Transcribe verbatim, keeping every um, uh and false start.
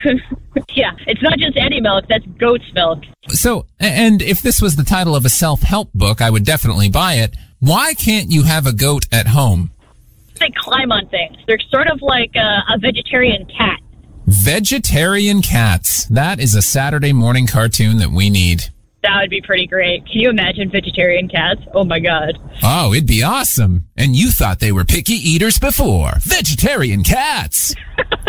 Yeah, it's not just any milk, that's goat's milk. So, and if this was the title of a self-help book, I would definitely buy it. Why can't you have a goat at home? They climb on things. They're sort of like a, a vegetarian cat. Vegetarian cats. That is a Saturday morning cartoon that we need. That would be pretty great. Can you imagine vegetarian cats? Oh, my God. Oh, it'd be awesome. And you thought they were picky eaters before. Vegetarian cats.